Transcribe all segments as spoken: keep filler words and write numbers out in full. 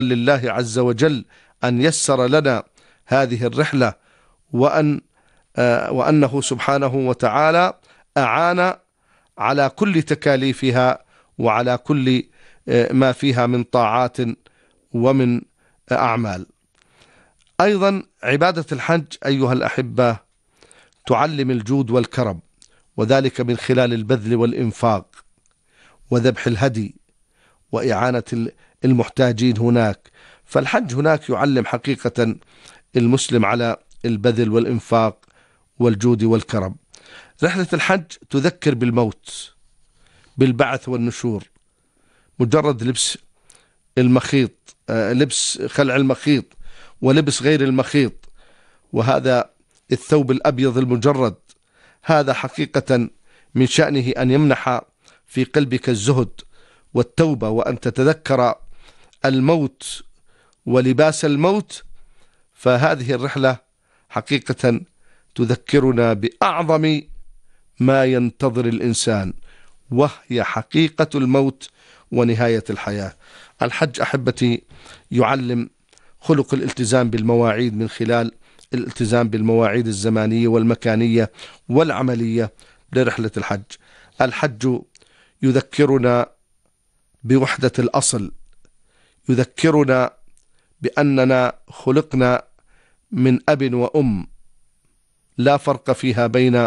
لله عز وجل أن يسر لنا هذه الرحلة، وأن وأنه سبحانه وتعالى أعان على كل تكاليفها وعلى كل ما فيها من طاعات ومن أعمال. أيضا عبادة الحج أيها الأحبة تعلم الجود والكرم، وذلك من خلال البذل والإنفاق وذبح الهدي وإعانة المحتاجين هناك. فالحج هناك يعلم حقيقة المسلم على البذل والإنفاق والجود والكرم. رحلة الحج تذكر بالموت، بالبعث والنشور. مجرد لبس المخيط، لبس خلع المخيط ولبس غير المخيط، وهذا الثوب الأبيض المجرد، هذا حقيقة من شأنه أن يمنح في قلبك الزهد والتوبة، وأن تتذكر الموت ولباس الموت. فهذه الرحلة حقيقة تذكرنا بأعظم ما ينتظر الإنسان، وهي حقيقة الموت ونهاية الحياة. الحج أحبتي يعلم خلق الالتزام بالمواعيد من خلال الالتزام بالمواعيد الزمانية والمكانية والعملية لرحلة الحج. الحج يذكرنا بوحدة الأصل، يذكرنا بأننا خلقنا من أب وأم، لا فرق فيها بين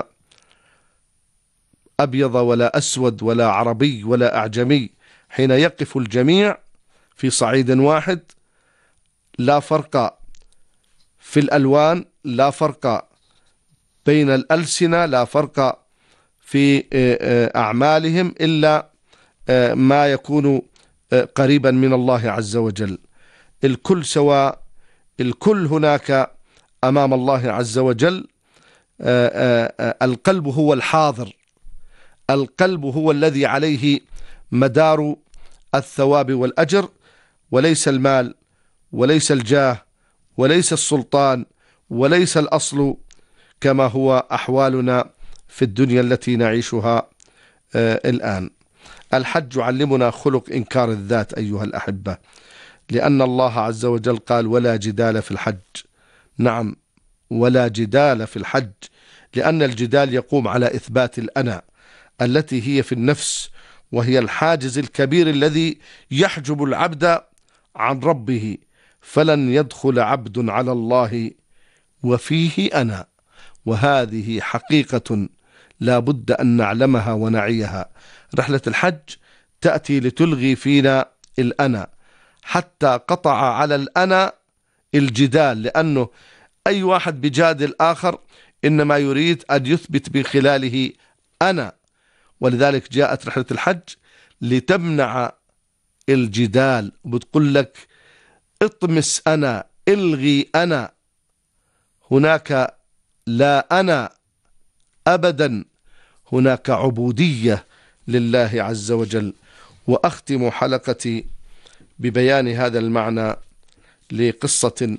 أبيض ولا أسود ولا عربي ولا أعجمي. حين يقف الجميع في صعيد واحد، لا فرق في الألوان، لا فرق بين الألسنة، لا فرق في أعمالهم، إلا ما يكون قريبا من الله عز وجل. الكل سواء، الكل هناك أمام الله عز وجل. القلب هو الحاضر، القلب هو الذي عليه مدار الثواب والأجر، وليس المال وليس الجاه وليس السلطان وليس الأصل، كما هو أحوالنا في الدنيا التي نعيشها الآن. الحج يعلمنا خلق إنكار الذات أيها الأحبة، لأن الله عز وجل قال: ولا جدال في الحج. نعم، ولا جدال في الحج، لأن الجدال يقوم على إثبات الأنا التي هي في النفس، وهي الحاجز الكبير الذي يحجب العبد عن ربه. فلن يدخل عبد على الله وفيه أنا، وهذه حقيقة لا بد أن نعلمها ونعيها. رحلة الحج تأتي لتلغي فينا الأنا، حتى قطع على الأنا الجدال، لأنه أي واحد بجادل آخر إنما يريد أن يثبت من خلاله أنا. ولذلك جاءت رحلة الحج لتمنع الجدال، بتقول لك اطمس أنا، الغي أنا، هناك لا أنا أبدا، هناك عبودية لله عز وجل. وأختم حلقتي ببيان هذا المعنى لقصة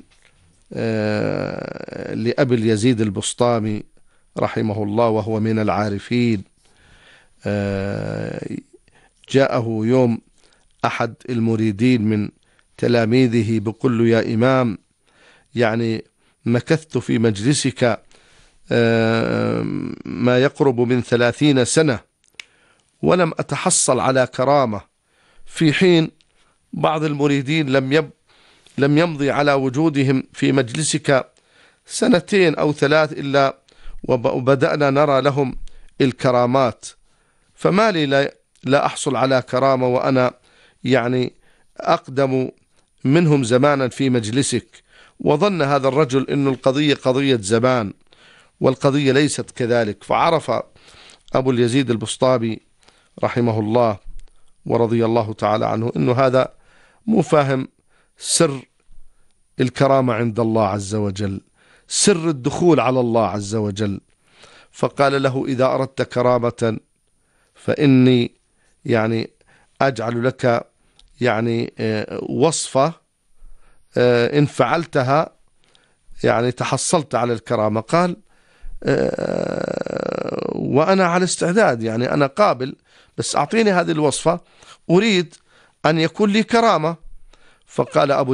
لأبي اليزيد البسطامي رحمه الله، وهو من العارفين. جاءه يوم أحد المريدين من تلاميذه بيقول له: يا إمام، يعني مكثت في مجلسك ما يقرب من ثلاثين سنة ولم أتحصل على كرامة، في حين بعض المريدين لم يب لم يمضي على وجودهم في مجلسك سنتين أو ثلاث إلا وبدأنا نرى لهم الكرامات، فما لي لا, لا أحصل على كرامة وأنا يعني أقدم منهم زمانا في مجلسك. وظن هذا الرجل أن القضية قضية زمان، والقضية ليست كذلك. فعرف أبو اليزيد البسطامي رحمه الله ورضي الله تعالى عنه أنه هذا مو فاهم سر الكرامة عند الله عز وجل، سر الدخول على الله عز وجل. فقال له: إذا أردت كرامة فإني يعني أجعل لك يعني وصفة إن فعلتها يعني تحصلت على الكرامة. قال: وأنا على استعداد، يعني أنا قابل، بس أعطيني هذه الوصفة، أريد أن يكون لي كرامة. فقال أبو